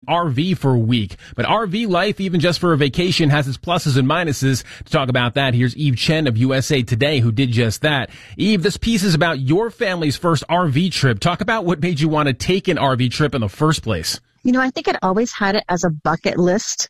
RV for a week. But RV life, even just for a vacation, has its pluses and minuses. To talk about that, here's Eve Chen of USA Today, who did just that. Eve, this piece is about your family's first RV trip. Talk about what made you want to take an RV trip in the first place. I think I'd always had it as a bucket list.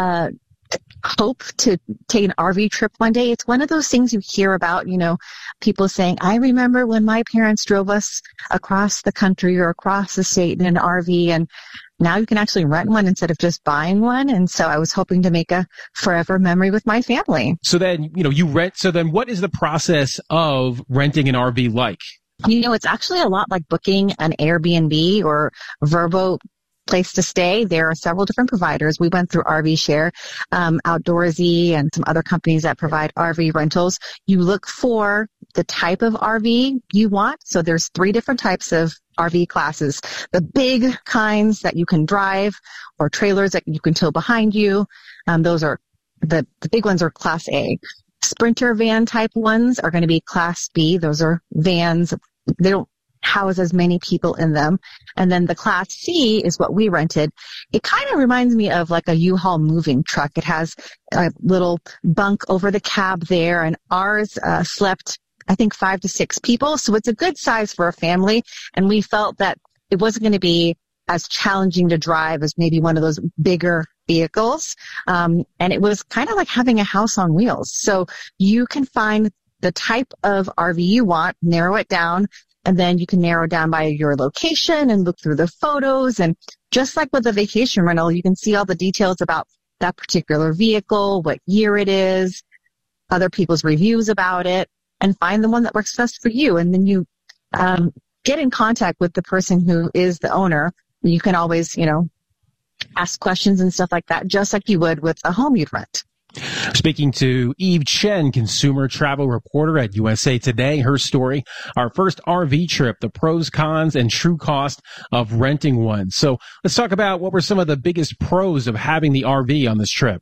Hope to take an RV trip one day. It's one of those things you hear about, people saying, I remember when my parents drove us across the country or across the state in an RV, and now you can actually rent one instead of just buying one. And so I was hoping to make a forever memory with my family. So then, you rent. So then what is the process of renting an RV like? It's actually a lot like booking an Airbnb or Vrbo place to stay. There are several different providers. We went through RV Share, Outdoorsy, and some other companies that provide RV rentals. You look for the type of RV you want. So there's 3 different types of RV classes. The big kinds that you can drive, or trailers that you can tow behind you. Those are the big ones are Class A. Sprinter van type ones are going to be Class B. Those are vans. They don't house as many people in them. And then the Class C is what we rented. It kind of reminds me of like a U-Haul moving truck. It has a little bunk over the cab there, and ours slept, I think, 5 to 6 people. So it's a good size for a family. And we felt that it wasn't going to be as challenging to drive as maybe one of those bigger vehicles. And it was kind of like having a house on wheels. So you can find the type of RV you want, narrow it down, and then you can narrow down by your location and look through the photos. And just like with a vacation rental, you can see all the details about that particular vehicle, what year it is, other people's reviews about it, and find the one that works best for you. And then you get in contact with the person who is the owner. You can always, ask questions and stuff like that, just like you would with a home you'd rent. Speaking to Eve Chen, consumer travel reporter at USA Today, her story, our first RV trip, the pros, cons, and true cost of renting one. So let's talk about what were some of the biggest pros of having the RV on this trip.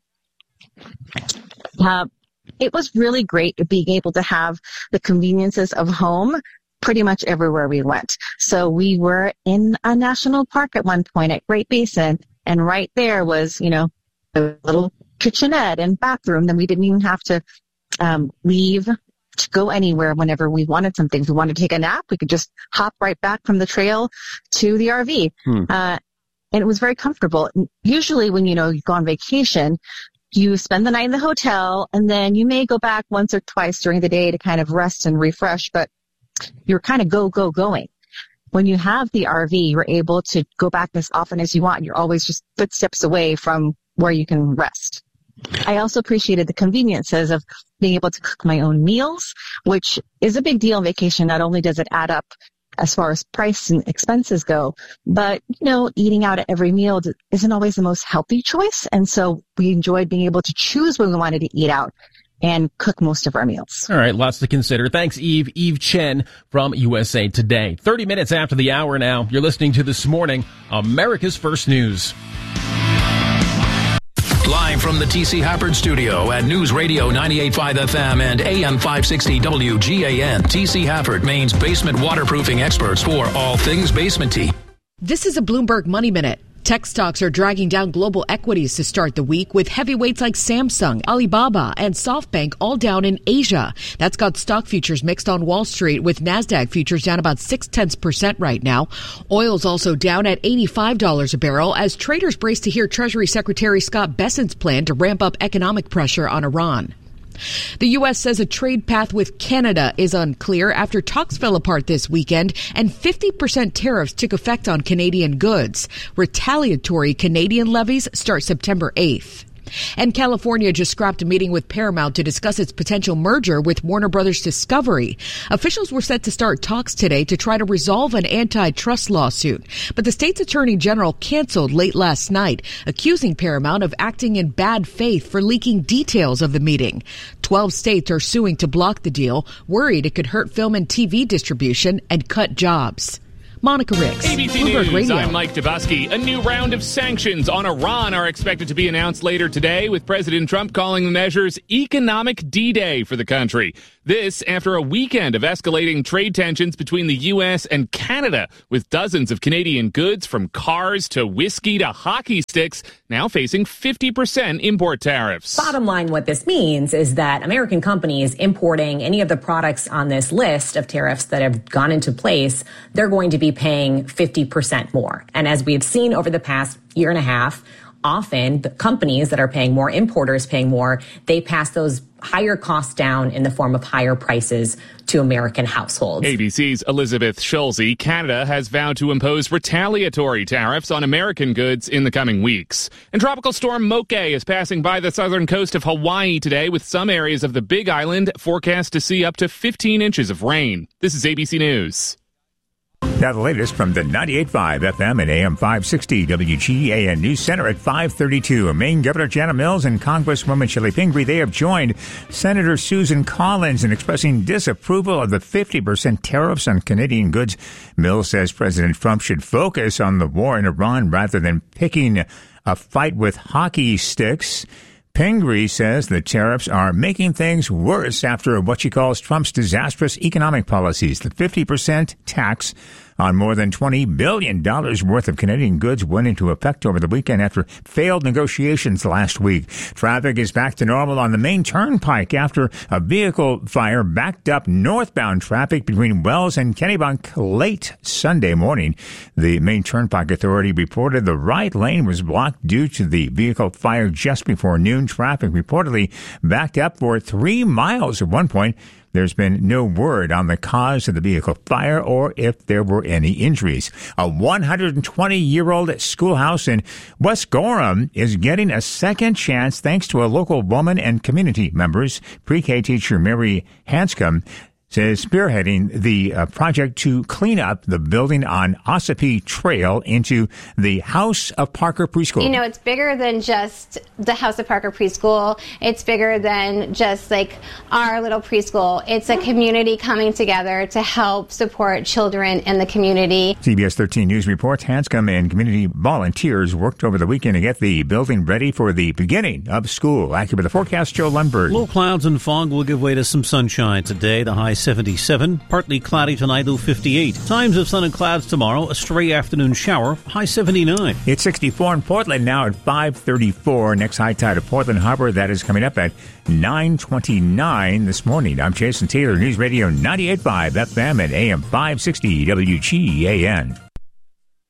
It was really great being able to have the conveniences of home pretty much everywhere we went. So we were in a national park at one point at Great Basin, and right there was, a little kitchenette and bathroom. Then we didn't even have to leave to go anywhere whenever we wanted something. If we wanted to take a nap, we could just hop right back from the trail to the RV. And it was very comfortable. Usually when, you go on vacation, you spend the night in the hotel, and then you may go back once or twice during the day to kind of rest and refresh, but you're kind of going. When you have the RV, you're able to go back as often as you want. You're always just footsteps away from where you can rest. I also appreciated the conveniences of being able to cook my own meals, which is a big deal on vacation. Not only does it add up as far as price and expenses go, but, eating out at every meal isn't always the most healthy choice. And so we enjoyed being able to choose when we wanted to eat out and cook most of our meals. All right, lots to consider. Thanks, Eve. Eve Chen from USA Today. 30 minutes after the hour now, you're listening to This Morning, America's First News. Live from the T.C. Hafford Studio at News Radio 98.5 FM and AM 560 WGAN, T.C. Hafford, Maine's basement waterproofing experts for all things basement-y. This is a Bloomberg Money Minute. Tech stocks are dragging down global equities to start the week, with heavyweights like Samsung, Alibaba, and SoftBank all down in Asia. That's got stock futures mixed on Wall Street, with NASDAQ futures down about 0.6% right now. Oil's also down at $85 a barrel as traders brace to hear Treasury Secretary Scott Bessent's plan to ramp up economic pressure on Iran. The U.S. says a trade path with Canada is unclear after talks fell apart this weekend and 50% tariffs took effect on Canadian goods. Retaliatory Canadian levies start September 8th. And California just scrapped a meeting with Paramount to discuss its potential merger with Warner Brothers Discovery. Officials were set to start talks today to try to resolve an antitrust lawsuit, but the state's attorney general canceled late last night, accusing Paramount of acting in bad faith for leaking details of the meeting. 12 states are suing to block the deal, worried it could hurt film and TV distribution and cut jobs. Monica Ricks, ABC Bloomberg News, Radio. I'm Mike Dabowski. A new round of sanctions on Iran are expected to be announced later today, with President Trump calling the measures economic D-Day for the country. This after a weekend of escalating trade tensions between the U.S. and Canada, with dozens of Canadian goods from cars to whiskey to hockey sticks now facing 50% import tariffs. Bottom line, what this means is that American companies importing any of the products on this list of tariffs that have gone into place, they're going to be paying 50% more. And as we've seen over the past year and a half, often the companies that are paying more, importers paying more, they pass those higher costs down in the form of higher prices to American households. ABC's Elizabeth Schulze. Canada has vowed to impose retaliatory tariffs on American goods in the coming weeks. And Tropical Storm Moke is passing by the southern coast of Hawaii today, with some areas of the Big Island forecast to see up to 15 inches of rain. This is ABC News. Now the latest from the 98.5 FM and AM 560 WGAN News Center at 5:32. Maine Governor Jana Mills and Congresswoman Shelley Pingree, they have joined Senator Susan Collins in expressing disapproval of the 50% tariffs on Canadian goods. Mills says President Trump should focus on the war in Iran rather than picking a fight with hockey sticks. Pingree says the tariffs are making things worse after what she calls Trump's disastrous economic policies. The 50% tax on more than $20 billion worth of Canadian goods went into effect over the weekend after failed negotiations last week. Traffic is back to normal on the Maine Turnpike after a vehicle fire backed up northbound traffic between Wells and Kennebunk late Sunday morning. The Maine Turnpike Authority reported the right lane was blocked due to the vehicle fire just before noon. Traffic reportedly backed up for 3 miles at one point. There's been no word on the cause of the vehicle fire or if there were any injuries. A 120-year-old schoolhouse in West Gorham is getting a second chance thanks to a local woman and community members. Pre-K teacher Mary Hanscom says spearheading the project to clean up the building on Ossipee Trail into the House of Parker Preschool. You know, it's bigger than just the House of Parker Preschool. It's bigger than just like our little preschool. It's a community coming together to help support children in the community. CBS 13 News reports Hanscom and community volunteers worked over the weekend to get the building ready for the beginning of school. Accurate with the forecast, Joe Lundberg. Low clouds and fog will give way to some sunshine today. The high 77, partly cloudy tonight, low 58. Times of sun and clouds tomorrow, a stray afternoon shower, high 79. It's 64 in Portland now at 5:34. Next high tide of Portland Harbor, that is coming up at 9:29 this morning. I'm Jason Taylor, News Radio 98.5 FM and AM 560 WGAN.